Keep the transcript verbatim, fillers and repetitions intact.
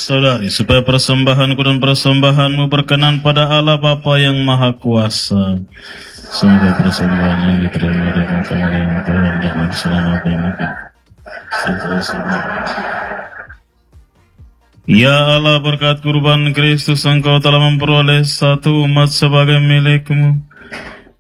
saudara-saudari, supaya persembahanku dan persembahanmu berkenan pada Allah Bapa yang Maha Kuasa. Semoga persembahan yang diterima dari Tuhan yang Tuhan dan selama mungkin. Ya Allah, berkat kurban Kristus Engkau telah memperoleh satu umat sebagai milikmu.